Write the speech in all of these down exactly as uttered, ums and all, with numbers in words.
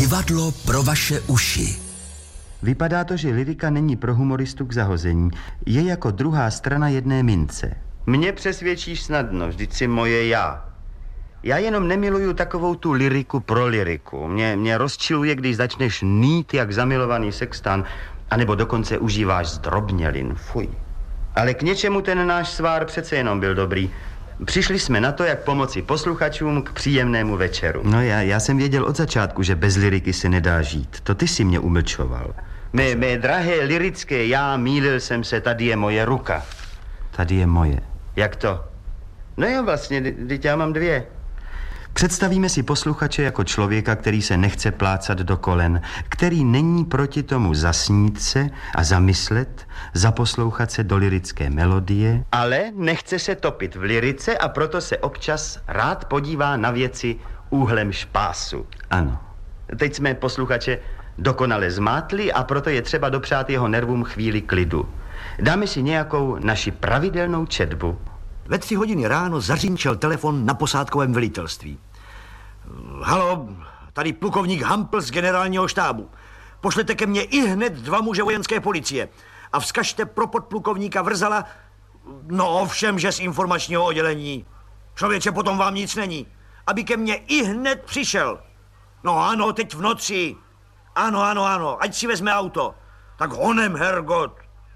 Divadlo pro vaše uši. Vypadá to, že lyrika není pro humoristu k zahození. Je jako druhá strana jedné mince. Mě přesvědčíš snadno, vždyť si moje já. Já jenom nemiluju takovou tu lyriku pro lyriku. Mě, mě rozčiluje, když začneš nít jak zamilovaný sextán, anebo dokonce užíváš zdrobnělin. Fuj. Ale k něčemu ten náš svár přece jenom byl dobrý. Přišli jsme na to, jak pomoci posluchačům k příjemnému večeru. No já, já jsem věděl od začátku, že bez lyriky se nedá žít. To ty si mě umlčoval. Mé, mé drahé lyrické já, mýlil jsem se, tady je moje ruka. Tady je moje. Jak to? No jo, vlastně, teď já mám dvě. Představíme si posluchače jako člověka, který se nechce plácat do kolen, který není proti tomu zasnít se a zamyslet, zaposlouchat se do lyrické melodie, ale nechce se topit v lyrice a proto se občas rád podívá na věci úhlem špásu. Ano. Teď jsme posluchače dokonale zmátli a proto je třeba dopřát jeho nervům chvíli klidu. Dáme si nějakou naši pravidelnou četbu. Ve tři hodiny ráno zařinčel telefon na posádkovém velitelství. Halo, tady plukovník Hampl z generálního štábu. Pošlete ke mně i hned dva muže vojenské policie a vzkažte pro podplukovníka Vrzala, no ovšem, že z informačního oddělení. Člověče, potom vám nic není. Aby ke mně i hned přišel. No ano, teď v noci. Ano, ano, ano, ať si vezme auto. Tak honem, hergot.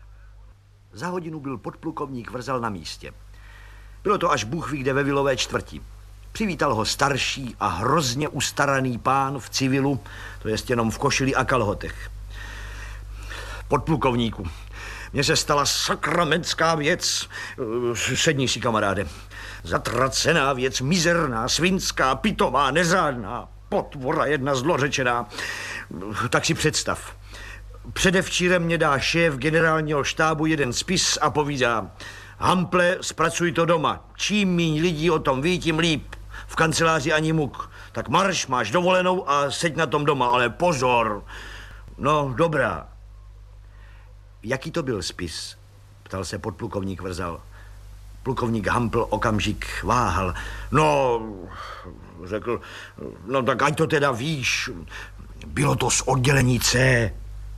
Za hodinu byl podplukovník Vrzal na místě. Bylo to až Bůh ví kde ve vilové čtvrti. Přivítal ho starší a hrozně ustaraný pán v civilu, to jest jenom v košili a kalhotech. Podplukovníku, mně se stala sakramentská věc. Sedni si, kamaráde. Zatracená věc, mizerná, svinská, pitomá, neřádná, potvora jedna zlořečená. Tak si představ. Předevčírem mě dá šéf generálního štábu jeden spis a povídá: Hample, zpracuj to doma. Čím míň lidí o tom ví, tím líp. V kanceláři ani muk. Tak marš, máš dovolenou a seď na tom doma, ale pozor. No, dobrá. Jaký to byl spis? Ptal se podplukovník Vrzal. Plukovník Hampl okamžik váhal. No, řekl, no tak ať to teda víš. Bylo to z oddělení C.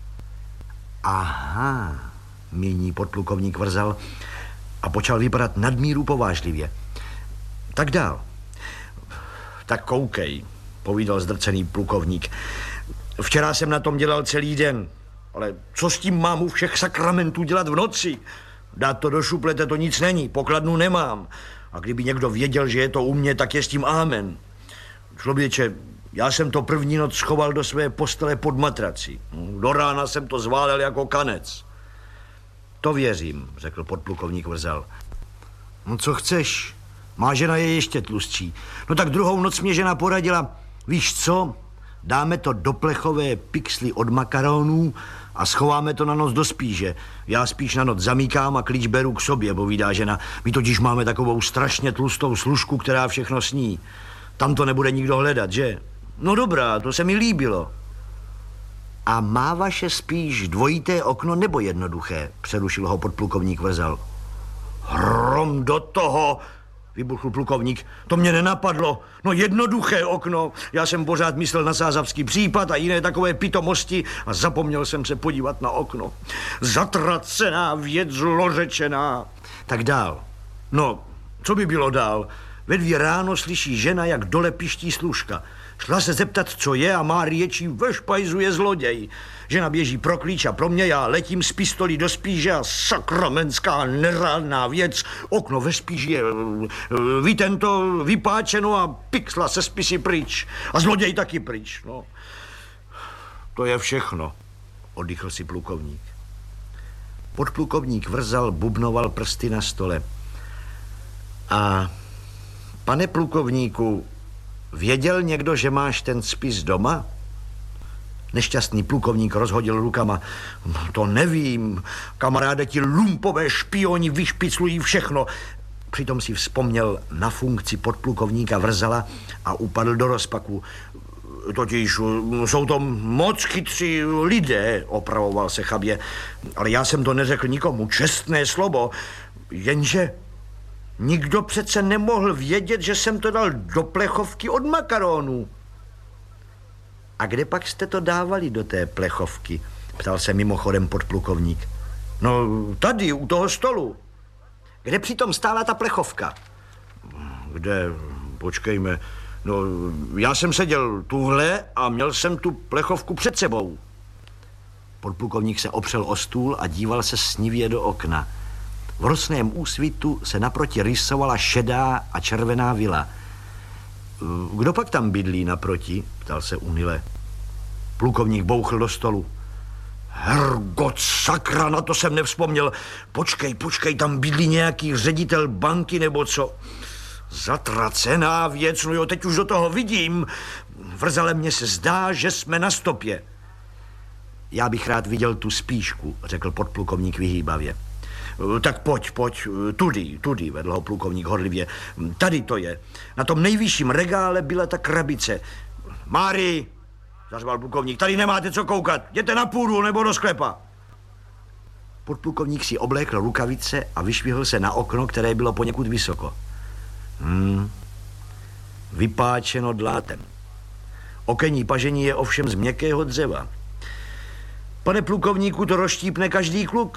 Aha, míní podplukovník Vrzal a počal vypadat nadmíru povážlivě. Tak dál. Tak koukej, povídal zdrcený plukovník. Včera jsem na tom dělal celý den, ale co s tím mám u všech sakramentů dělat v noci? Dát to do šuplete to nic není, pokladnu nemám. A kdyby někdo věděl, že je to u mě, tak je s tím ámen. Člověče, já jsem to první noc schoval do své postele pod matrací. Do rána jsem to zválel jako kanec. To věřím, řekl podplukovník Vrzal. No co chceš? Má žena je ještě tlustší. No tak druhou noc mě žena poradila, víš co, dáme to do plechové pixly od makaronů a schováme to na noc do spíže. Já spíš na noc zamíkám a klíč beru k sobě, povídá žena. My totiž máme takovou strašně tlustou služku, která všechno sní. Tam to nebude nikdo hledat, že? No dobrá, to se mi líbilo. A má vaše spíš dvojité okno nebo jednoduché? Přerušil ho podplukovník Vrzal. Hrom do toho, vybuchl plukovník. To mě nenapadlo. No jednoduché okno. Já jsem pořád myslel na sázavský případ a jiné takové pitomosti a zapomněl jsem se podívat na okno. Zatracená věc, zlořečená. Tak dál. No, co by bylo dál? Ve dvě ráno slyší žena, jak dole piští služka. Šla se zeptat, co je, a má riečí: ve špajzu je zloděj. Žena běží pro klíč a pro mě, já letím z pistolí do spíže a sakramentská neřádná věc. Okno ve spíži je vytento, vypáčeno a pixla se spisy pryč. A zloděj taky pryč, no. To je všechno, oddychl si plukovník. Podplukovník Vrzal bubnoval prsty na stole. A pane plukovníku, věděl někdo, že máš ten spis doma? Nešťastný plukovník rozhodil rukama. To nevím, kamaráde, ti lumpové špioni vyšpiclují všechno. Přitom si vzpomněl na funkci podplukovníka Vrzala a upadl do rozpaku. Totiž jsou to moc chytří lidé, opravoval se chabě. Ale já jsem to neřekl nikomu, čestné slovo. Jenže nikdo přece nemohl vědět, že jsem to dal do plechovky od makaronů. A kde pak jste to dávali do té plechovky? Ptal se mimochodem podplukovník. No tady, u toho stolu. Kde přitom stála ta plechovka? Kde? Počkejme. No, já jsem seděl tuhle a měl jsem tu plechovku před sebou. Podplukovník se opřel o stůl a díval se snivě do okna. V rosném úsvitu se naproti rysovala šedá a červená vila. Kdo pak tam bydlí naproti? Ptal se unile. Plukovník bouchl do stolu. Hergot, sakra, na to jsem nevzpomněl. Počkej, počkej, tam bydlí nějaký ředitel banky nebo co? Zatracená věc, no jo, teď už do toho vidím. Vrzale, mně se zdá, že jsme na stopě. Já bych rád viděl tu spíšku, řekl podplukovník vyhýbavě. Tak pojď, pojď, tudy, tudy, vedl ho plukovník horlivě. Tady to je. Na tom nejvyšším regále byla ta krabice. Mári, zařval plukovník, tady nemáte co koukat. Jděte na půdu nebo do sklepa. Podplukovník si oblékl rukavice a vyšvihl se na okno, které bylo poněkud vysoko. Hmm, vypáčeno dlátem. Okenní pažení je ovšem z měkkého dřeva. Pane plukovníku, to rozštípne každý kluk.